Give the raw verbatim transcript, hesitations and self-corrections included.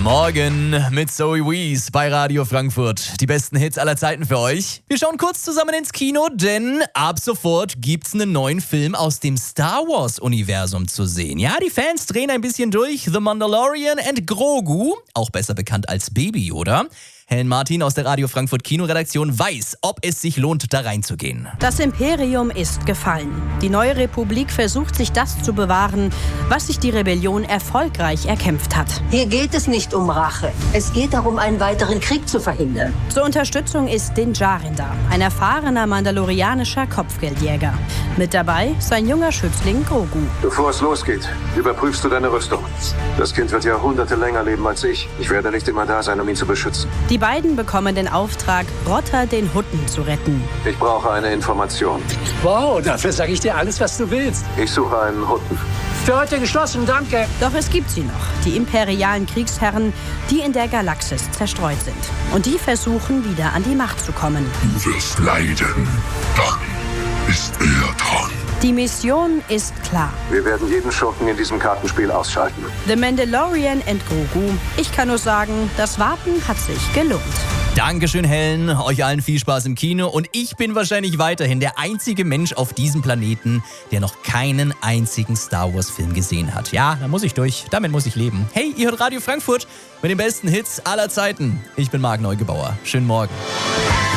Morgen mit Zoe Wees bei Radio Frankfurt. Die besten Hits aller Zeiten für euch. Wir schauen kurz zusammen ins Kino, denn ab sofort gibt's einen neuen Film aus dem Star Wars-Universum zu sehen. Ja, die Fans drehen ein bisschen durch. The Mandalorian and Grogu, auch besser bekannt als Baby Yoda. Helen Martin aus der Radio Frankfurt Kinoredaktion weiß, ob es sich lohnt, da reinzugehen. Das Imperium ist gefallen. Die neue Republik versucht, sich das zu bewahren, was sich die Rebellion erfolgreich erkämpft hat. Hier geht es nicht um Rache. Es geht darum, einen weiteren Krieg zu verhindern. Zur Unterstützung ist Din Djarin da, ein erfahrener mandalorianischer Kopfgeldjäger. Mit dabei sein junger Schützling Grogu. Bevor es losgeht, überprüfst du deine Rüstung. Das Kind wird Jahrhunderte länger leben als ich. Ich werde nicht immer da sein, um ihn zu beschützen. Die beiden bekommen den Auftrag, Rotter den Hutten zu retten. Ich brauche eine Information. Wow, dafür sage ich dir alles, was du willst. Ich suche einen Hutten. Für heute geschlossen, danke. Doch es gibt sie noch, die imperialen Kriegsherren, die in der Galaxis zerstreut sind. Und die versuchen, wieder an die Macht zu kommen. Du wirst leiden. Dann ist er dran. Die Mission ist klar. Wir werden jeden Schurken in diesem Kartenspiel ausschalten. The Mandalorian and Grogu. Ich kann nur sagen, das Warten hat sich gelohnt. Dankeschön, Helen. Euch allen viel Spaß im Kino. Und ich bin wahrscheinlich weiterhin der einzige Mensch auf diesem Planeten, der noch keinen einzigen Star Wars-Film gesehen hat. Ja, da muss ich durch. Damit muss ich leben. Hey, ihr hört Radio Frankfurt mit den besten Hits aller Zeiten. Ich bin Marc Neugebauer. Schönen Morgen.